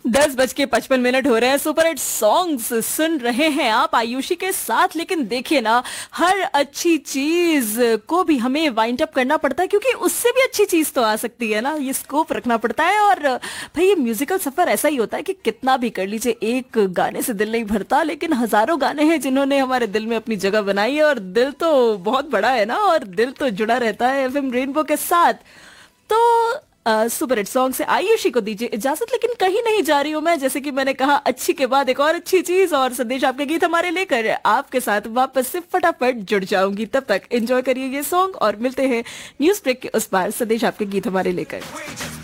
10:55 हो रहे हैं। सुपर हिट सॉन्ग्स सुन रहे हैं आप आयुषी के साथ। लेकिन देखिए ना, हर अच्छी चीज को भी हमें वाइंड अप करना पड़ता है, क्योंकि उससे भी अच्छी चीज तो आ सकती है ना। ये स्कोप रखना पड़ता है। और भाई, ये म्यूजिकल सफर ऐसा ही होता है कि कितना भी कर लीजिए, एक गाने से दिल नहीं भरता, लेकिन हजारों गाने हैं जिन्होंने हमारे दिल में अपनी जगह बनाई है। और दिल तो बहुत बड़ा है ना, और दिल तो जुड़ा रहता है एफएम रेनबो के साथ। तो सुपर हिट सॉन्ग से आयुषी को दीजिए इजाजत, लेकिन कहीं नहीं जा रही हूं मैं। जैसे कि मैंने कहा, अच्छी के बाद एक और अच्छी चीज, और संदेश आपके गीत हमारे लेकर आपके साथ वापस से फटाफट जुड़ जाऊंगी। तब तक एंजॉय करिए ये सॉन्ग, और मिलते हैं न्यूज ब्रेक के उस पार संदेश आपके गीत हमारे लेकर।